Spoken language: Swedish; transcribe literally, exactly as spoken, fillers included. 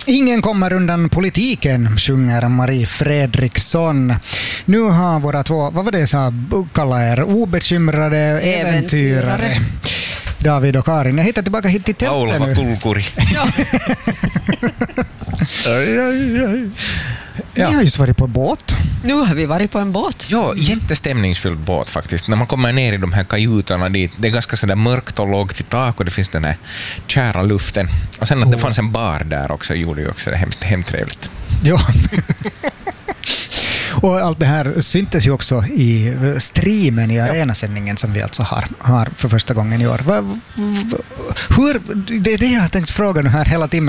Ingen kommer undan politiken, sjunger Marie Fredriksson. Nu har våra två, vad var det jag sa, kalla er, obekymrade äventyrare. äventyrare. David och Karin. Jag hittar tillbaka hit till tältet nu. Kulkuri. Ja. Ni har just varit på båt. Nu har vi varit på en båt. Ja, jättestämningsfylld båt faktiskt. När man kommer ner i de här kajutorna dit, det är ganska sådär mörkt och lågt i tak och det finns den här kära luften. Och sen att det fanns en bar där också gjorde ju också det hemskt hemtrevligt. Ja. Och allt det här syntes ju också i streamen i arenasändningen som vi alltså har, har för första gången i år. Va, va, hur, det är det jag har tänkt fråga nu här hela timmen.